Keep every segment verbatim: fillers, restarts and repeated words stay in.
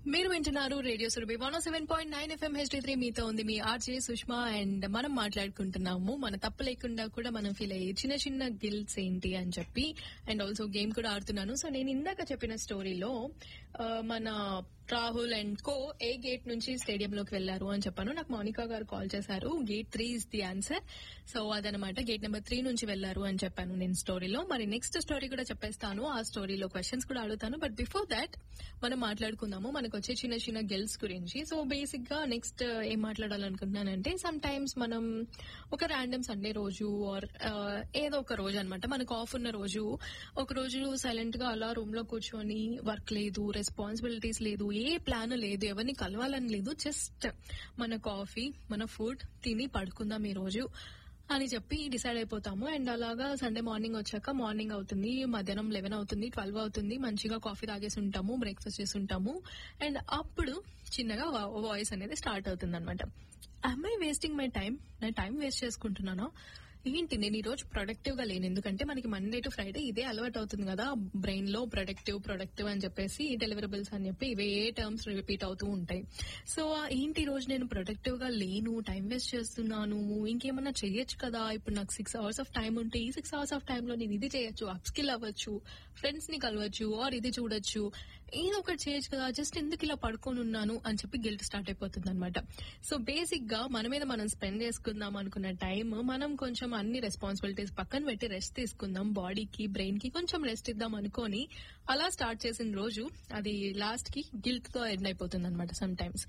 మీరు వింటున్నారు radio Surabhi one ఓ seven point nine FM HD three. మీతో ఉంది మీ ఆర్జే సుష్మా. అండ్ మనం మాట్లాడుకుంటున్నాము మన తప్పు లేకుండా కూడా మనం ఫీల్ అయ్యే చిన్న చిన్న గిల్ట్స్ ఏంటి అని చెప్పి. అండ్ ఆల్సో గేమ్ కూడా ఆడుతున్నాను. సో నేను ఇందాక చెప్పిన స్టోరీలో మన Rahul and co A gate నుంచి స్టేడియం లోకి వెళ్లారు అని చెప్పాను. నాకు మౌనికా గారు కాల్ చేశారు. Gate three is the answer. So అదనమాట, గేట్ నెంబర్ త్రీ నుంచి వెళ్లారు అని చెప్పాను నేను స్టోరీలో. మరి నెక్స్ట్ స్టోరీ కూడా చెప్పేస్తాను, ఆ స్టోరీలో క్వశ్చన్స్ కూడా అడుగుతాను. బట్ బిఫోర్ దాట్ మనం మాట్లాడుకుందాము మనకు వచ్చే చిన్న చిన్న గిల్స్ గురించి. సో బేసిక్ గా నెక్స్ట్ ఏం మాట్లాడాలనుకుంటున్నానంటే, సమ్ టైమ్స్ మనం ఒక ర్యాండమ్ సండే రోజు ఆర్ ఏదో ఒక రోజు అనమాట, మనకు ఆఫ్ ఉన్న రోజు, ఒక రోజు సైలెంట్ గా అలా రూమ్ లో కూర్చొని వర్క్ లేదు, రెస్పాన్సిబిలిటీస్ లేదు, ఏ ప్లాన్ లేదు, ఎవరిని కలవాలని లేదు, జస్ట్ మన కాఫీ మన ఫుడ్ తిని పడుకుందాం ఈ రోజు అని చెప్పి డిసైడ్ అయిపోతాము. అండ్ అలాగా సండే మార్నింగ్ వచ్చాక మార్నింగ్ అవుతుంది, మధ్యాహ్నం లెవెన్ అవుతుంది, ట్వెల్వ్ అవుతుంది, మంచిగా కాఫీ తాగేసి ఉంటాము, బ్రేక్ఫాస్ట్ చేసి ఉంటాము. అండ్ అప్పుడు చిన్నగా వాయిస్ అనేది స్టార్ట్ అవుతుంది అనమాట. am I wasting my time? నేను టైం వేస్ట్ చేసుకుంటున్నాను ఏంటి, నేను ఈ రోజు ప్రొడక్టివ్ గా లేను. ఎందుకంటే మనకి మండే టు ఫ్రైడే ఇదే అలవాటు అవుతుంది కదా బ్రెయిన్ లో, ప్రొడక్టివ్ ప్రొడక్టివ్ అని చెప్పేసి, డెలివరబుల్స్ అని చెప్పి ఇవే టర్మ్స్ రిపీట్ అవుతూ ఉంటాయి. సో ఏంటి ఈ రోజు నేను ప్రొడక్టివ్ గా లేను, టైం వేస్ట్ చేస్తున్నాను, ఇంకేమన్నా చెయ్యొచ్చు కదా, ఇప్పుడు నాకు సిక్స్ అవర్స్ ఆఫ్ టైం ఉంటే ఈ సిక్స్ అవర్స్ ఆఫ్ టైమ్ లో నేను ఇది చేయొచ్చు, అప్ స్కిల్ అవ్వచ్చు, ఫ్రెండ్స్ ని కలవచ్చు, ఆర్ ఇది చూడొచ్చు, ఏదో ఒకటి చేయొచ్చు కదా, జస్ట్ ఎందుకు ఇలా పడుకొని ఉన్నాను అని చెప్పి గిల్ట్ స్టార్ట్ అయిపోతుంది అనమాట. సో బేసిక్ గా మన మీద మనం స్పెండ్ చేసుకుందాం అనుకున్న టైం మనం కొంచెం అన్ని రెస్పాన్సిబిలిటీస్ పక్కన పెట్టి రెస్ట్ తీసుకుందాం, బాడీకి బ్రెయిన్ కి కొంచెం రెస్ట్ ఇద్దాం అనుకోని అలా స్టార్ట్ చేసిన రోజు అది లాస్ట్ కి గిల్ట్ తో ఎండ్ అయిపోతుంది అనమాట some times.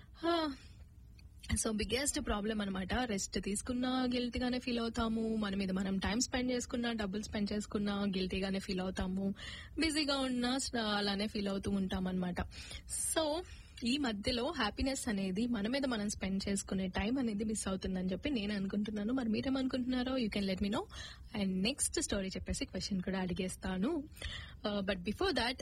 So biggest problem అనమాట, రెస్ట్ తీసుకున్నా గిల్టీ గానే ఫీల్ అవుతాము, మన మీద మనం టైం స్పెండ్ చేసుకున్నా, డబ్బులు స్పెండ్ చేసుకున్నా గిల్టీగానే ఫీల్ అవుతాము, బిజీగా ఉన్నా అలానే ఫీల్ అవుతూ ఉంటాం అనమాట. సో ఈ మధ్యలో హ్యాపీనెస్ అనేది మన మీద మనం స్పెండ్ చేసుకునే టైం అనేది మిస్ అవుతుందని చెప్పి నేను అనుకుంటున్నాను. మరి మీరేమనుకుంటున్నారో you can let me no. And next story చెప్పేసి క్వశ్చన్ కూడా అడిగేస్తాను. బట్ బిఫోర్ దాట్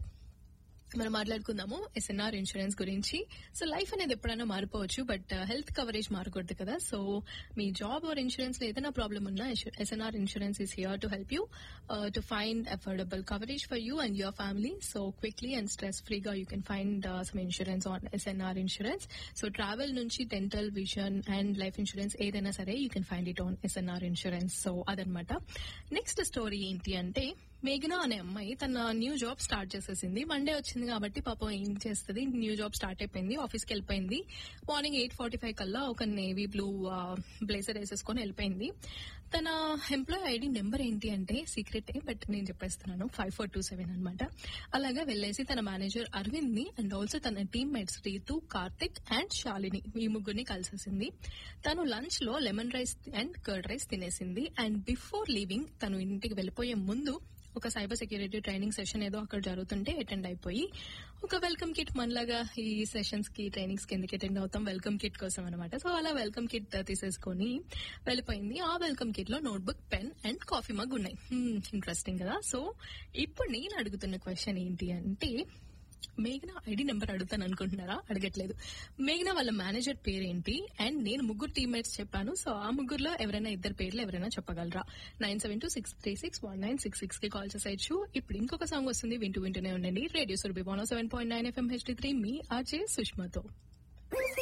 మనం మాట్లాడుకుందాము ఎస్ఎన్ఆర్ ఇన్సూరెన్స్ గురించి. సో లైఫ్ అనేది ఎప్పుడైనా మారిపోవచ్చు, బట్ హెల్త్ కవరేజ్ మారకూడదు కదా. So me job or insurance లో ఏదైనా ప్రాబ్లమ్ ఉన్నా SNR insurance is here to help you to find affordable coverage for you and your family. So quickly and stress ఫ్రీగా you can find some insurance on SNR insurance. So travel నుంచి dental, vision and life insurance ఏదైనా సరే you can find it on SNR insurance. So అదనమాట. Next story ఏంటి అంటే, మేఘనా అనే అమ్మాయి తన న్యూ జాబ్ స్టార్ట్ చేసేసింది. మండే వచ్చింది కాబట్టి పాపం ఏం చేస్తుంది, న్యూ జాబ్ స్టార్ట్ అయిపోయింది, ఆఫీస్కి వెళ్ళిపోయింది. మార్నింగ్ ఎయిట్ ఫార్టీ ఫైవ్ కల్లా ఒక నేవీ బ్లూ బ్లేజర్ వేసేసుకొని వెళ్ళిపోయింది. తన ఎంప్లాయ్ ఐడి నెంబర్ ఏంటి అంటే సీక్రెట్, బట్ నేను చెప్పేస్తున్నాను, ఫైవ్ ఫోర్ టూ సెవెన్ అనమాట. అలాగా వెళ్లేసి తన మేనేజర్ అరవింద్ ని అండ్ ఆల్సో తన team mates Ritu, Karthik and Shalini ఈ ముగ్గురిని కలిసేసింది. తను లంచ్ లో lemon rice and curd rice తినేసింది. అండ్ బిఫోర్ లీవింగ్ తను ఇంటికి వెళ్లిపోయే ముందు ఒక సైబర్ సెక్యూరిటీ ట్రైనింగ్ సెషన్ ఏదో అక్కడ జరుగుతుంటే అటెండ్ అయిపోయి ఒక వెల్కమ్ కిట్, మనలాగా ఈ సెషన్స్ కి ట్రైనింగ్స్ కి ఎందుకు అటెండ్ అవుతాం, వెల్కమ్ కిట్ కోసం అనమాట. సో అలా వెల్కమ్ కిట్ తీసేసుకొని వెళ్ళిపోయింది. ఆ వెల్కమ్ కిట్ లో notebook, pen and coffee mug ఉన్నాయి. ఇంట్రెస్టింగ్ కదా. సో ఇప్పుడు నేను అడుగుతున్న క్వశ్చన్ ఏంటి అంటే, మేఘనా ఐడి నెంబర్ అడుగుతాను అనుకుంటున్నారా? అడగట్లేదు. మేఘనా వాళ్ళ మేనేజర్ పేరేంటి? అండ్ నేను ముగ్గురు టీమ్మేట్స్ చెప్పాను. సో ఆ ముగ్గురులో ఎవరైనా ఇద్దరు పేర్లు ఎవరైనా చెప్పగలరా? Nine seven two six three six one nine six six కి కాల్ చేసేయచ్చు. ఇప్పుడు ఇంకొక సాంగ్ వస్తుంది, వింటూ వింటూనే ఉండండి. రేడియో సురభి వన్ ఓ seven point nine FM HD three, మీ ఆర్జే సుష్మాతో.